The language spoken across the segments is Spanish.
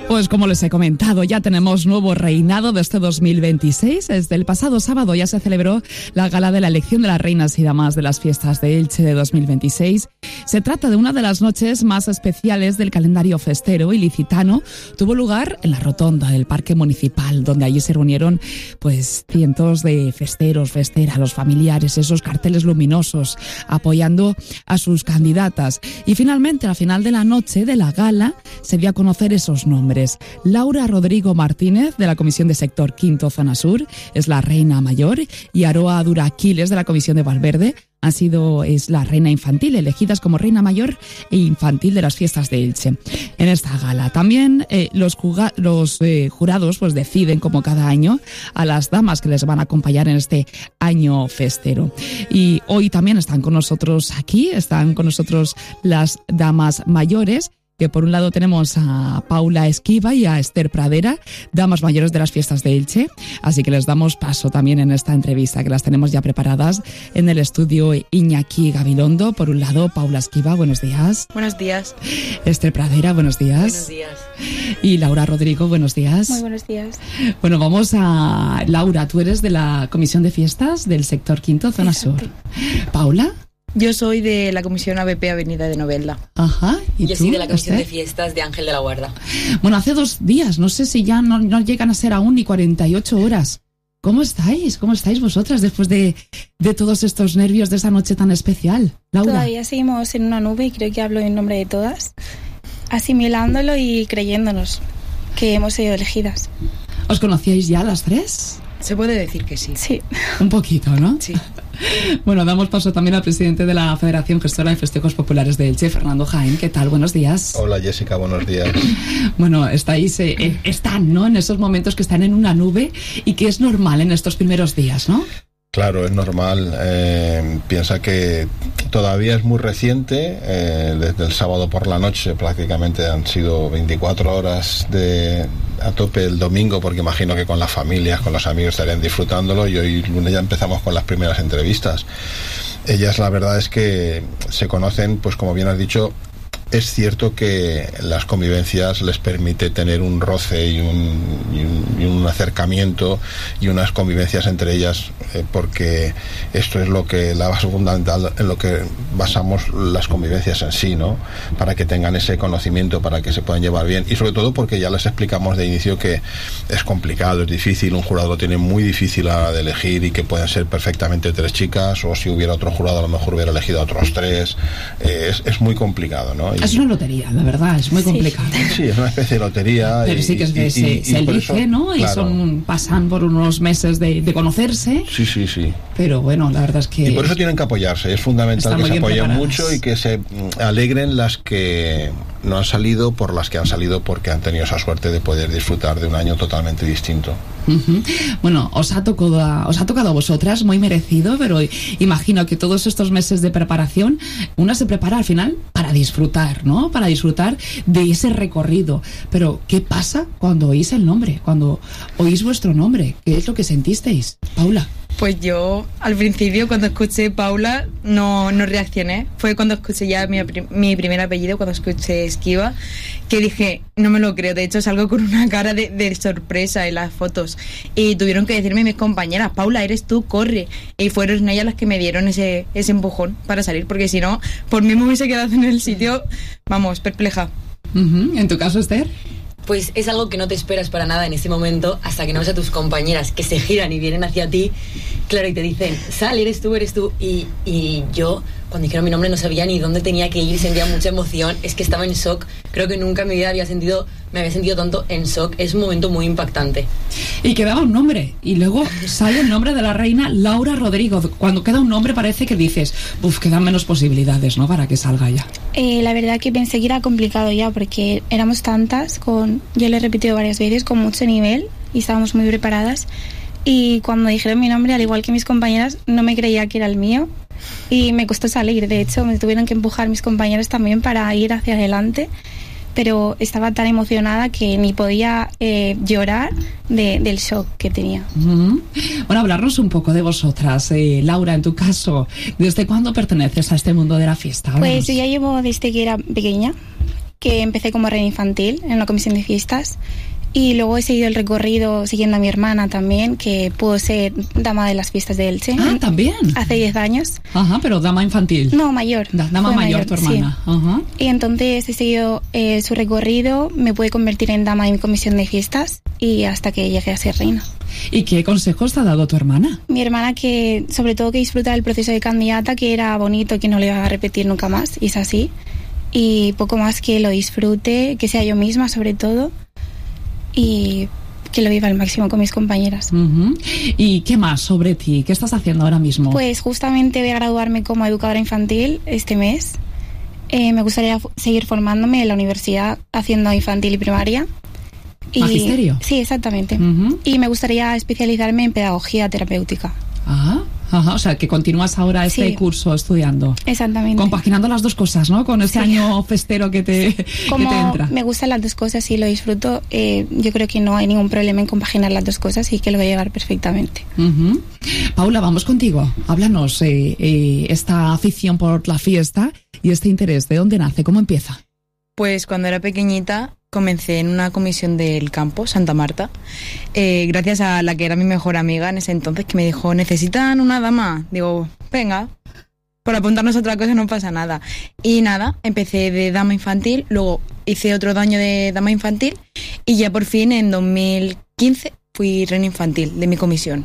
Pues como les he comentado, ya tenemos nuevo reinado de este 2026. Desde el pasado sábado ya se celebró la gala de la elección de las reinas y damas de las fiestas de Elche de 2026. Se trata de una de las noches más especiales del calendario festero ilicitano. Tuvo lugar en la rotonda del Parque Municipal, donde allí se reunieron pues cientos de festeros, festeras, los familiares, esos carteles luminosos apoyando a sus candidatas. Y finalmente, al final de la noche de la gala, se dio a conocer esos nombres. Laura Rodrigo Martínez, de la Comisión de Sector Quinto Zona Sur, es la reina mayor, y Aroa Duraquiles, de la Comisión de Valverde, es la reina infantil, elegidas como reina mayor e infantil de las fiestas de Elche. En esta gala también los jurados pues deciden, como cada año, a las damas que les van a acompañar en este año festero. Y hoy también están con nosotros las damas mayores, que por un lado tenemos a Paula Esquiva y a Esther Pradera, damas mayores de las fiestas de Elche, así que les damos paso también en esta entrevista, que las tenemos ya preparadas en el estudio Iñaki Gabilondo. Por un lado, Paula Esquiva, buenos días. Buenos días. Esther Pradera, buenos días. Buenos días. Y Laura Rodrigo, buenos días. Muy buenos días. Bueno, vamos a... Laura, tú eres de la Comisión de Fiestas del Sector Quinto Zona Sur. Paula. Yo soy de la Comisión ABP Avenida de Novelda. Ajá. ¿Y yo soy de la Comisión de Fiestas de Ángel de la Guarda. Bueno, hace 2 días, no sé si ya no llegan a ser aún ni 48 horas. ¿Cómo estáis? ¿Cómo estáis vosotras después de todos estos nervios de esa noche tan especial? Laura. Todavía seguimos en una nube, y creo que hablo en nombre de todas, asimilándolo y creyéndonos que hemos sido elegidas. ¿Os conocíais ya las 3? Se puede decir que sí. Sí. Un poquito, ¿no? Sí. Bueno, damos paso también al presidente de la Federación Gestora de Festejos Populares de Elche, Fernando Jaén. ¿Qué tal? Buenos días. Hola, Jessica, buenos días. Bueno, están, ¿no?, en esos momentos que están en una nube y que es normal en estos primeros días, ¿no? Claro, es normal. Piensa que todavía es muy reciente. Desde el sábado por la noche prácticamente han sido 24 horas a tope el domingo, porque imagino que con las familias, con los amigos estarían disfrutándolo, y hoy lunes ya empezamos con las primeras entrevistas. Ellas, la verdad es que se conocen, pues como bien has dicho. Es cierto que las convivencias les permite tener un roce y un acercamiento y unas convivencias entre ellas, porque esto es lo que la base fundamental en lo que basamos las convivencias en sí, ¿no? Para que tengan ese conocimiento, para que se puedan llevar bien, y sobre todo porque ya les explicamos de inicio que es complicado, es difícil, un jurado lo tiene muy difícil a la hora de elegir, y que pueden ser perfectamente 3 chicas, o si hubiera otro jurado a lo mejor hubiera elegido a otros 3. Es muy complicado, ¿no? Es una lotería, la verdad, es muy complicado. Sí, es una especie de lotería. Pero sí que se elige, eso, ¿no? Claro. Y pasan por unos meses de conocerse. Sí. Pero bueno, la verdad es que... Y por eso tienen que apoyarse. Es fundamental que se apoyen mucho y que se alegren las que no han salido por las que han salido, porque han tenido esa suerte de poder disfrutar de un año totalmente distinto. Uh-huh. Bueno, os ha tocado a vosotras, muy merecido, pero imagino que todos estos meses de preparación, una se prepara al final para disfrutar, ¿no? Para disfrutar de ese recorrido. Pero, ¿qué pasa cuando oís el nombre? Cuando oís vuestro nombre, ¿qué es lo que sentisteis? Paula. Pues yo, al principio, cuando escuché Paula, no reaccioné. Fue cuando escuché ya mi primer apellido, cuando escuché Esquiva, que dije, no me lo creo. De hecho, salgo con una cara de sorpresa en las fotos. Y tuvieron que decirme mis compañeras, Paula, eres tú, corre. Y fueron ellas las que me dieron ese empujón para salir, porque si no, por mí me hubiese quedado en el sitio, vamos, perpleja. Uh-huh. ¿En tu caso, Esther? Pues es algo que no te esperas para nada en ese momento, hasta que no ves a tus compañeras que se giran y vienen hacia ti, claro, y te dicen, sal, eres tú. Y yo, cuando dijeron mi nombre, no sabía ni dónde tenía que ir, sentía mucha emoción, es que estaba en shock. Creo que nunca en mi vida me había sentido tanto en shock. Es un momento muy impactante. Y quedaba un nombre, y luego sale el nombre de la reina Laura Rodrigo. Cuando queda un nombre parece que dices, quedan menos posibilidades, ¿no?, para que salga ya. La verdad que pensé que era complicado ya, porque éramos tantas, yo le he repetido varias veces, con mucho nivel, y estábamos muy preparadas. Y cuando dijeron mi nombre, al igual que mis compañeras, no me creía que era el mío, y me costó salir. De hecho, me tuvieron que empujar mis compañeras también para ir hacia adelante, pero estaba tan emocionada que ni podía llorar del shock que tenía. Uh-huh. Bueno, hablarnos un poco de vosotras. Laura, en tu caso, ¿desde cuándo perteneces a este mundo de la fiesta? Pues yo ya llevo desde que era pequeña. que empecé como reina infantil en la comisión de fiestas. Y luego he seguido el recorrido siguiendo a mi hermana también, que pudo ser dama de las fiestas de Elche. Ah, también. Hace 10 años. Ajá, pero dama infantil. No, mayor. Dama mayor, tu hermana. Sí. Ajá. Y entonces he seguido su recorrido, me pude convertir en dama en comisión de fiestas y hasta que llegué a ser reina. ¿Y qué consejos te ha dado tu hermana? Mi hermana que sobre todo que disfruta del proceso de candidata, que era bonito, que no le iba a repetir nunca más, y es así. Y poco más, que lo disfrute, que sea yo misma sobre todo, y que lo viva al máximo con mis compañeras. Uh-huh. ¿Y qué más sobre ti? ¿Qué estás haciendo ahora mismo? Pues justamente voy a graduarme como educadora infantil este mes. Me gustaría seguir formándome en la universidad haciendo infantil y primaria. ¿Magisterio? Sí, exactamente. Uh-huh. Y me gustaría especializarme en pedagogía terapéutica. Ajá, o sea, que continúas ahora este curso estudiando. Exactamente. Compaginando las dos cosas, ¿no? Con este año festero que te entra. Me gustan las dos cosas y lo disfruto, yo creo que no hay ningún problema en compaginar las dos cosas y que lo voy a llevar perfectamente. Uh-huh. Paula, vamos contigo. Háblanos esta afición por la fiesta y este interés. ¿De dónde nace? ¿Cómo empieza? Pues cuando era pequeñita comencé en una comisión del campo, Santa Marta, gracias a la que era mi mejor amiga en ese entonces, que me dijo, ¿necesitan una dama? Digo, venga, por apuntarnos a otra cosa no pasa nada. Y nada, empecé de dama infantil, luego hice otro año de dama infantil y ya por fin en 2015 fui reina infantil de mi comisión.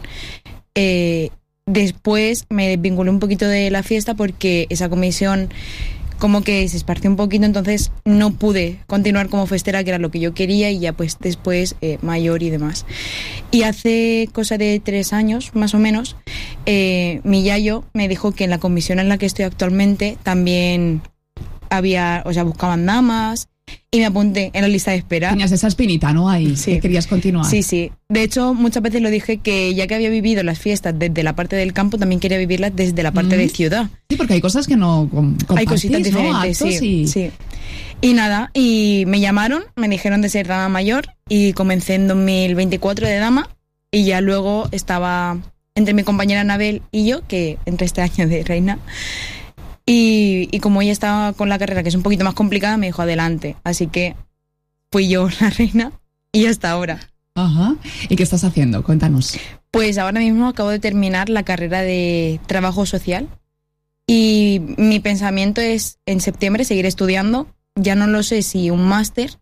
Después me desvinculé un poquito de la fiesta porque esa comisión como que se esparció un poquito, entonces no pude continuar como festera, que era lo que yo quería, y ya pues después mayor y demás. Y hace cosa de 3 años, más o menos, mi yayo me dijo que en la comisión en la que estoy actualmente también buscaban damas, y me apunté en la lista de espera. Tenías esa espinita, ¿no? Ahí, sí. Que querías continuar. Sí. De hecho, muchas veces lo dije, que ya que había vivido las fiestas desde la parte del campo, también quería vivirlas desde la parte de ciudad. Sí, porque hay cosas que no compartís, hay cositas diferentes, ¿no? Sí. Y nada, y me llamaron, me dijeron de ser dama mayor, y comencé en 2024 de dama, y ya luego estaba entre mi compañera Anabel y yo, que entré este año de reina. Y como ella estaba con la carrera, que es un poquito más complicada, me dijo adelante. Así que fui yo la reina y hasta ahora. Ajá. ¿Y qué estás haciendo? Cuéntanos. Pues ahora mismo acabo de terminar la carrera de trabajo social y mi pensamiento es en septiembre seguir estudiando. Ya no lo sé si un máster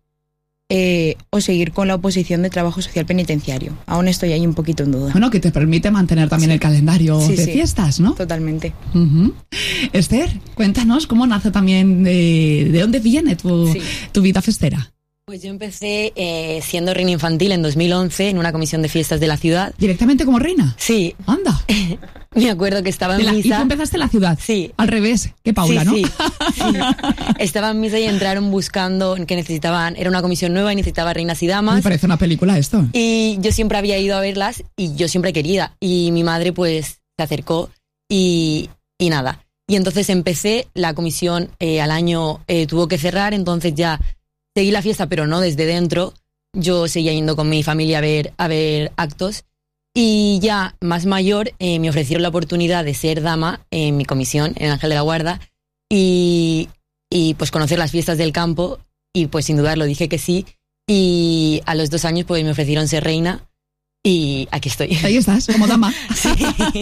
o seguir con la oposición de trabajo social penitenciario. Aún estoy ahí un poquito en duda. Bueno, que te permite mantener también el calendario de fiestas, ¿no? Totalmente. Uh-huh. Esther, cuéntanos cómo nace también, de dónde viene tu vida festera. Pues yo empecé siendo reina infantil en 2011 en una comisión de fiestas de la ciudad. ¿Directamente como reina? Sí. Anda. Me acuerdo que estaba en misa. ¿Y tú empezaste en la ciudad? Sí. Al revés que Paula, ¿no? Sí. Estaba en misa y entraron buscando que necesitaban, era una comisión nueva y necesitaba reinas y damas. Me parece una película esto. Y yo siempre había ido a verlas y yo siempre quería. Y mi madre pues se acercó y nada. Y entonces empecé, la comisión al año tuvo que cerrar, entonces ya seguí la fiesta, pero no desde dentro. Yo seguía yendo con mi familia a ver actos. Y ya más mayor me ofrecieron la oportunidad de ser dama en mi comisión, en Ángel de la Guarda, y pues conocer las fiestas del campo, y pues sin dudarlo dije que sí. Y a los 2 años pues me ofrecieron ser reina. Y aquí estoy. Ahí estás, como dama. Sí.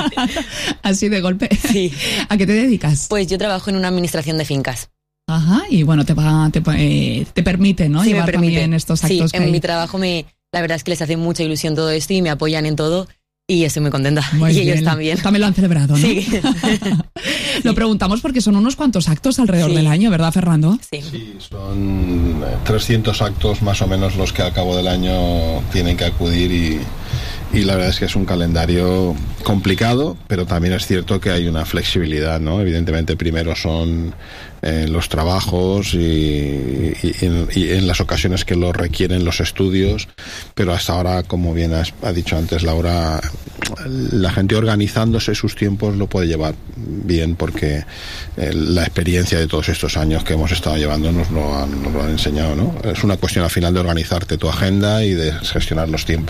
Así de golpe. Sí. ¿A qué te dedicas? Pues yo trabajo en una administración de fincas. Ajá, y bueno, te permite, ¿no? Sí, llevar me permite. También estos actos. Sí, en mi trabajo la verdad es que les hace mucha ilusión todo esto y me apoyan en todo y estoy muy contenta. Muy y bien. ellos también. También lo han celebrado, ¿no? Sí. Lo preguntamos porque son unos cuantos actos alrededor del año, ¿verdad, Fernando? Sí. Sí, son 300 actos más o menos los que al cabo del año tienen que acudir y la verdad es que es un calendario complicado, pero también es cierto que hay una flexibilidad, ¿no? Evidentemente primero son los trabajos y en las ocasiones que lo requieren los estudios, pero hasta ahora, como bien ha dicho antes Laura, la gente organizándose sus tiempos lo puede llevar bien porque la experiencia de todos estos años que hemos estado llevando nos lo han enseñado, ¿no? Es una cuestión al final de organizarte tu agenda y de gestionar los tiempos.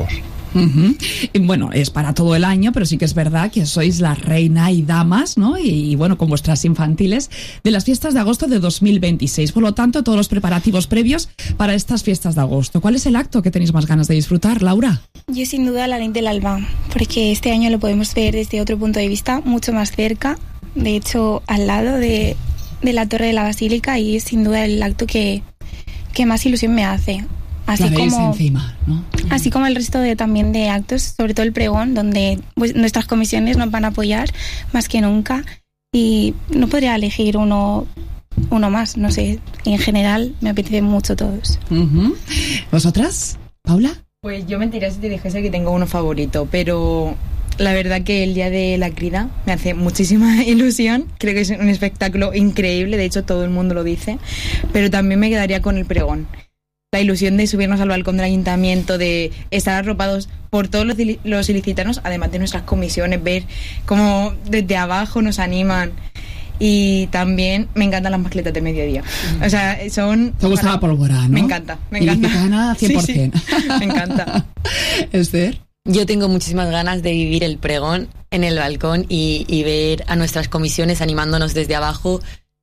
Y bueno, es para todo el año, pero sí que es verdad que sois la reina y damas, ¿no? Y bueno, con vuestras infantiles de las fiestas de agosto de 2026. Por lo tanto, todos los preparativos previos para estas fiestas de agosto. ¿Cuál es el acto que tenéis más ganas de disfrutar, Laura? Yo sin duda la Nit del Alba, porque este año lo podemos ver desde otro punto de vista, mucho más cerca, de hecho al lado de la Torre de la Basílica, y es sin duda el acto que más ilusión me hace. Así la veis como encima, ¿no? Así como el resto también de actos, sobre todo el pregón, donde pues, nuestras comisiones nos van a apoyar más que nunca, y no podría elegir uno más, no sé, en general me apetece mucho todos. ¿Vosotras, Paula? Pues yo mentiría si te dijese que tengo uno favorito, pero la verdad que el día de la crida me hace muchísima ilusión. Creo que es un espectáculo increíble, de hecho todo el mundo lo dice, pero también me quedaría con el pregón. La ilusión de subirnos al balcón del ayuntamiento, de estar arropados por todos los ilicitanos, además de nuestras comisiones, ver cómo desde abajo nos animan. Y también me encantan las mascletas de mediodía. O sea, son... ¿Te gusta la pólvora, no? Me encanta. Ilicitana 100%. Sí, me encanta. Esther. Yo tengo muchísimas ganas de vivir el pregón en el balcón y ver a nuestras comisiones animándonos desde abajo.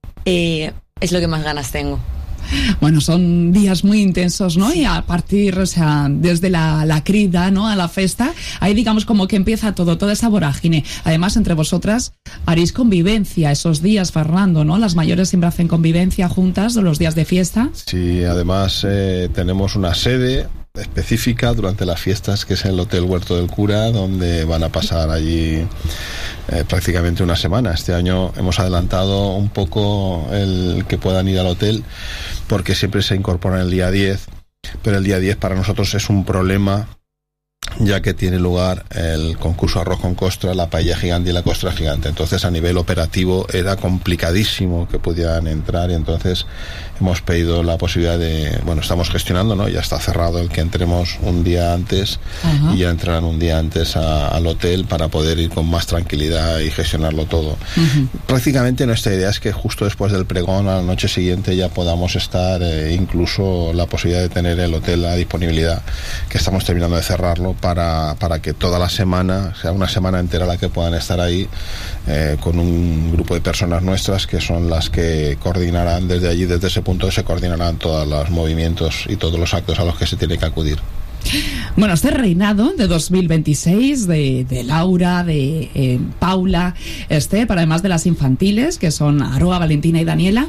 Es lo que más ganas tengo. Bueno, son días muy intensos, ¿no? Sí. Y a partir, o sea, desde la crida, ¿no? A la festa, ahí digamos como que empieza toda esa vorágine. Además, entre vosotras haréis convivencia esos días, Fernando, ¿no? Las mayores siempre hacen convivencia juntas los días de fiesta. Sí, además tenemos una sede específica durante las fiestas, que es el Hotel Huerto del Cura, donde van a pasar allí prácticamente una semana. Este año hemos adelantado un poco el que puedan ir al hotel, porque siempre se incorporan el día 10, pero el día 10 para nosotros es un problema, ya que tiene lugar el concurso Arroz con Costra, la paella gigante y la costra gigante. Entonces a nivel operativo era complicadísimo que pudieran entrar, y entonces hemos pedido la posibilidad de, bueno, estamos gestionando, ¿no? Ya está cerrado el que entremos un día antes. Y ya entrarán un día antes al hotel para poder ir con más tranquilidad y gestionarlo todo. Prácticamente nuestra idea es que justo después del pregón, a la noche siguiente, ya podamos estar, incluso la posibilidad de tener el hotel a disponibilidad, que estamos terminando de cerrarlo, para que toda la semana, sea una semana entera la que puedan estar ahí, con un grupo de personas nuestras que son las que coordinarán desde allí, desde ese punto se coordinarán todos los movimientos y todos los actos a los que se tiene que acudir. Bueno, este reinado de 2026 de Laura, de Paula, Esther, además de las infantiles, que son Aroa, Valentina y Daniela,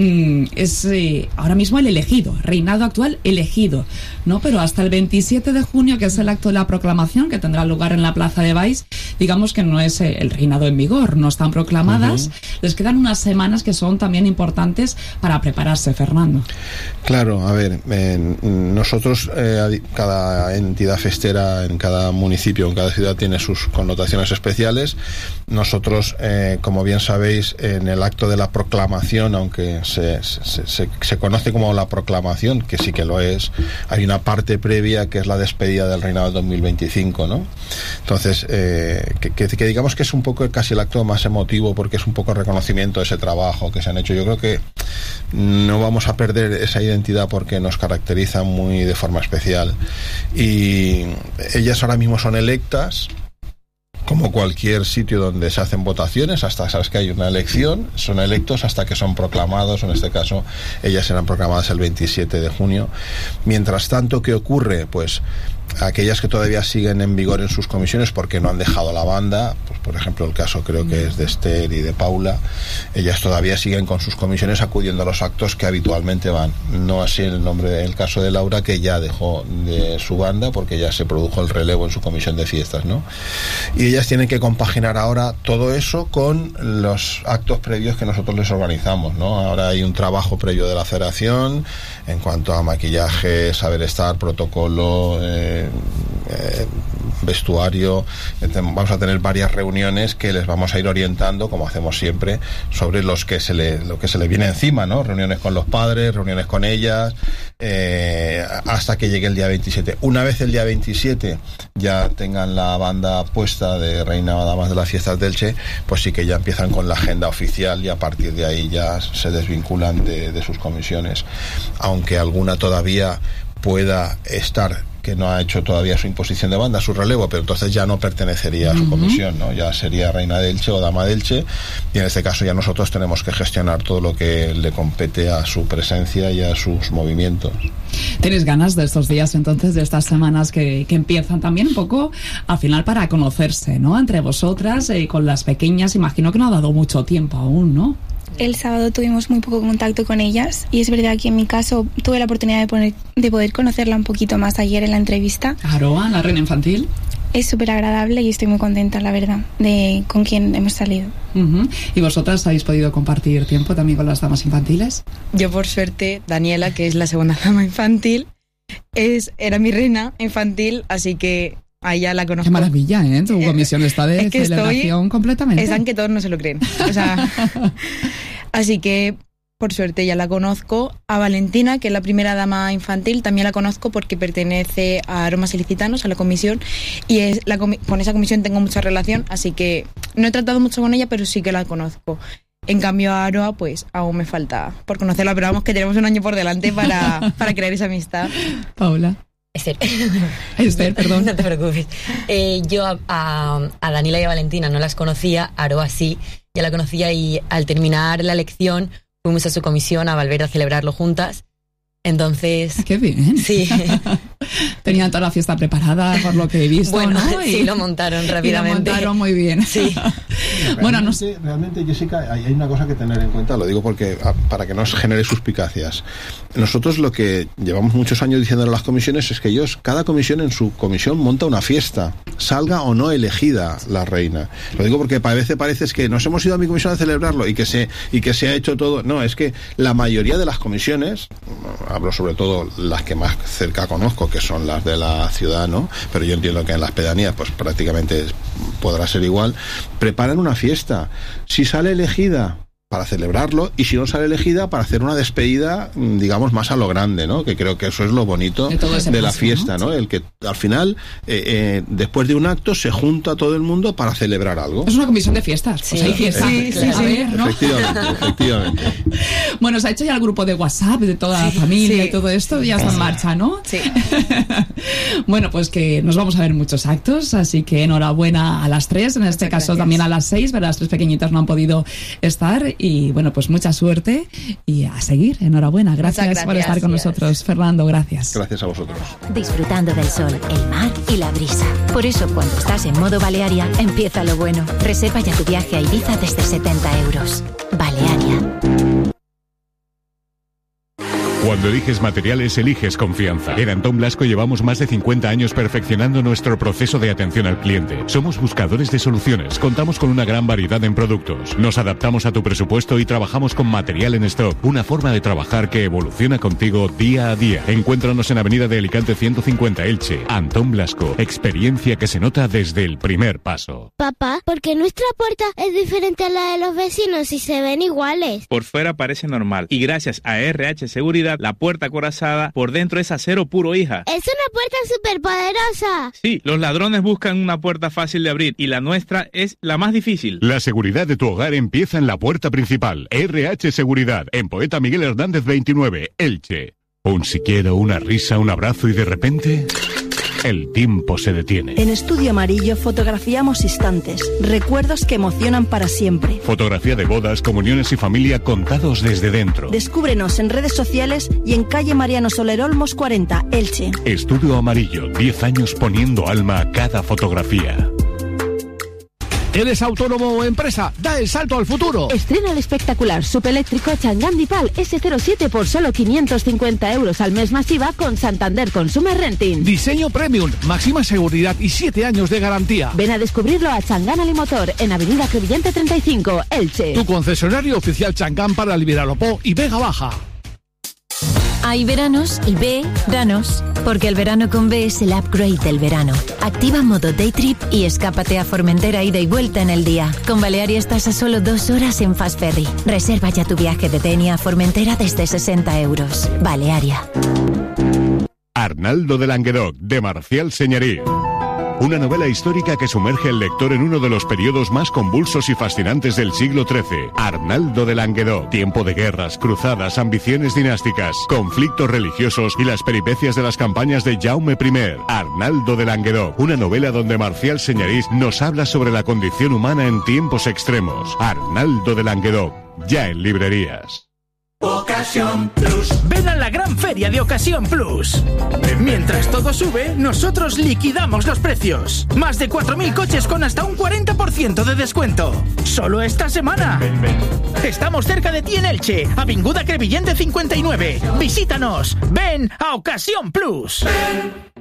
es ahora mismo el elegido, reinado actual elegido, ¿no? Pero hasta el 27 de junio, que es el acto de la proclamación, que tendrá lugar en la Plaza de Baix, digamos que no es el reinado en vigor, no están proclamadas. Les quedan unas semanas que son también importantes para prepararse, Fernando. Claro, a ver, nosotros, cada entidad festera en cada municipio, en cada ciudad, tiene sus connotaciones especiales. Nosotros, como bien sabéis, en el acto de la proclamación, aunque se conoce como la proclamación, que sí que lo es, hay una parte previa que es la despedida del reinado del 2025, ¿no? Entonces, que digamos que es un poco casi el acto más emotivo, porque es un poco el reconocimiento de ese trabajo que se han hecho. Yo creo que no vamos a perder esa identidad, porque nos caracteriza muy de forma especial. Y ellas ahora mismo son electas, como cualquier sitio donde se hacen votaciones, hasta sabes que hay una elección, son electos hasta que son proclamados. En este caso ellas serán proclamadas el 27 de junio. Mientras tanto, ¿qué ocurre? Pues aquellas que todavía siguen en vigor en sus comisiones porque no han dejado la banda, pues por ejemplo el caso creo que es de Esther y de Paula, ellas todavía siguen con sus comisiones acudiendo a los actos que habitualmente van. No así el caso de Laura, que ya dejó de su banda porque ya se produjo el relevo en su comisión de fiestas, ¿no? Y ellas tienen que compaginar ahora todo eso con los actos previos que nosotros les organizamos, ¿no? Ahora hay un trabajo previo de la federación en cuanto a maquillaje, saber estar, protocolo, vestuario. Vamos a tener varias reuniones que les vamos a ir orientando, como hacemos siempre, sobre lo que se le viene encima, ¿no? Reuniones con los padres, reuniones con ellas, hasta que llegue el día 27. Una vez el día 27 ya tengan la banda puesta de Reina o Damas de las Fiestas de Elche, pues sí que ya empiezan con la agenda oficial, y a partir de ahí ya se desvinculan de sus comisiones, aunque alguna todavía pueda estar que no ha hecho todavía su imposición de banda, su relevo, pero entonces ya no pertenecería a su comisión, ¿no? Ya sería reina de Elche o dama de Elche, y en este caso ya nosotros tenemos que gestionar todo lo que le compete a su presencia y a sus movimientos. ¿Tienes ganas de estos días entonces, de estas semanas que empiezan también un poco al final para conocerse, ¿no? Entre vosotras, con las pequeñas, imagino que no ha dado mucho tiempo aún, ¿no? El sábado tuvimos muy poco contacto con ellas y es verdad que en mi caso tuve la oportunidad de poder conocerla un poquito más ayer en la entrevista. Aroa, la reina infantil. Es súper agradable y estoy muy contenta, la verdad, con quien hemos salido. ¿Y vosotras habéis podido compartir tiempo también con las damas infantiles? Yo, por suerte, Daniela, que es la segunda dama infantil, era mi reina infantil, así que a ella la conozco. Qué maravilla, ¿eh? Tu comisión está de celebración completamente. Están que todos no se lo creen. O sea, así que, por suerte, ya la conozco. A Valentina, que es la primera dama infantil, también la conozco porque pertenece a Aromas Ilicitanos, a la comisión, y con esa comisión tengo mucha relación, así que no he tratado mucho con ella, pero sí que la conozco. En cambio, a Aroa, pues aún me falta por conocerla, pero vamos, que tenemos un año por delante para crear esa amistad. Paula. Esther, perdón. No te preocupes. Yo a Daniela y a Valentina no las conocía, a Aroa sí, ya la conocía, y al terminar la elección fuimos a su comisión a Valverde a celebrarlo juntas. Entonces... ¡Qué bien! Sí. Tenían toda la fiesta preparada, por lo que he visto, bueno, ¿no? Sí, lo montaron rápidamente. Y lo montaron muy bien. Sí. Bueno, no sé. Realmente, Jessica, hay una cosa que tener en cuenta, lo digo porque para que no os genere suspicacias. Nosotros lo que llevamos muchos años diciendo a las comisiones es que cada comisión en su comisión monta una fiesta, salga o no elegida la reina. Lo digo porque a veces parece que nos hemos ido a mi comisión a celebrarlo y que se ha hecho todo. No, es que la mayoría de las comisiones, hablo sobre todo las que más cerca conozco, que son las de la ciudad, ¿no? Pero yo entiendo que en las pedanías pues prácticamente podrá ser igual, preparan una fiesta. Si sale elegida, para celebrarlo, y si no sale elegida, para hacer una despedida, digamos, más a lo grande, ¿no? Que creo que eso es lo bonito de la fiesta, ¿no? El que al final, después de un acto, se junta todo el mundo para celebrar algo. Es una comisión de fiestas. Sí, pues hay fiesta. Sí, a ver, ¿no? Efectivamente. Bueno, se ha hecho ya el grupo de WhatsApp de toda la familia y todo esto, ya está en marcha, ¿no? Sí. Bueno, pues que nos vamos a ver muchos actos, así que enhorabuena a las 3, en este caso también a las 6, pero las 3 pequeñitas no han podido estar. Y bueno, pues mucha suerte y a seguir. Enhorabuena. Gracias por estar con nosotros, Fernando. Gracias. Gracias a vosotros. Disfrutando del sol, el mar y la brisa. Por eso, cuando estás en modo Balearia, empieza lo bueno. Reserva ya tu viaje a Ibiza desde 70 euros. Balearia. Cuando eliges materiales, eliges confianza. En Antón Blasco llevamos más de 50 años perfeccionando nuestro proceso de atención al cliente. Somos buscadores de soluciones, contamos con una gran variedad en productos. Nos adaptamos a tu presupuesto y trabajamos con material en stock. Una forma de trabajar que evoluciona contigo día a día. Encuéntranos en Avenida de Alicante 150 Elche. Antón Blasco, experiencia que se nota desde el primer paso. Papá, ¿por qué nuestra puerta es diferente a la de los vecinos y se ven iguales? Por fuera parece normal y gracias a RH Seguridad, la puerta acorazada por dentro es acero puro, hija. ¡Es una puerta superpoderosa! Sí, los ladrones buscan una puerta fácil de abrir y la nuestra es la más difícil. La seguridad de tu hogar empieza en la puerta principal. RH Seguridad, en Poeta Miguel Hernández 29, Elche. Un siquiera, una risa, un abrazo y de repente... el tiempo se detiene. En Estudio Amarillo fotografiamos instantes, recuerdos que emocionan para siempre. Fotografía de bodas, comuniones y familia contados desde dentro. Descúbrenos en redes sociales y en calle Mariano Soler Olmos 40, Elche. Estudio Amarillo, 10 años poniendo alma a cada fotografía. ¿Eres autónomo o empresa? ¡Da el salto al futuro! Estrena el espectacular subeléctrico Chang'an Dipal S07 por solo 550 euros al mes masiva con Santander Consumer Renting. Diseño premium, máxima seguridad y 7 años de garantía. Ven a descubrirlo a Chang'an Alimotor en Avenida Crevillente 35, Elche. Tu concesionario oficial Chang'an para el Viralopó y Vega Baja. Hay veranos y veranos, porque el verano con B es el upgrade del verano. Activa modo Day Trip y escápate a Formentera ida y vuelta en el día. Con Balearia estás a solo 2 horas en Fast Ferry. Reserva ya tu viaje de Denia a Formentera desde 60 euros. Balearia. Arnaldo de Languedoc, de Marcial Señorío. Una novela histórica que sumerge al lector en uno de los periodos más convulsos y fascinantes del siglo XIII. Arnaldo de Languedoc. Tiempo de guerras, cruzadas, ambiciones dinásticas, conflictos religiosos y las peripecias de las campañas de Jaume I. Arnaldo de Languedoc. Una novela donde Marcial Señarís nos habla sobre la condición humana en tiempos extremos. Arnaldo de Languedoc. Ya en librerías. Ocasión Plus. Ven a la gran feria de Ocasión Plus. Mientras todo sube, nosotros liquidamos los precios. Más de 4.000 coches con hasta un 40% de descuento. Solo esta semana. Estamos cerca de ti en Elche, Avinguda Crevillente 59. Visítanos. Ven a Ocasión Plus.